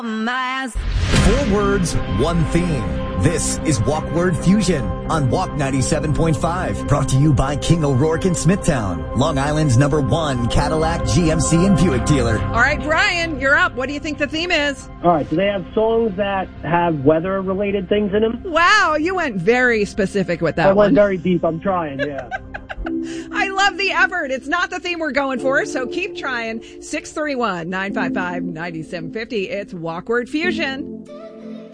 Four words, one theme. This is Walk Word Fusion on Walk 97.5. Brought to you by King O'Rourke in Smithtown, Long Island's #1 Cadillac, GMC, and Buick dealer. All right, Brian, you're up. What do you think the theme is? All right, do they have songs that have weather-related things in them? Wow, you went very specific with that I went one. very deep. I'm trying, yeah. I love the effort. It's not the theme we're going for, so keep trying. 631-955-9750. It's Walk Word Fusion.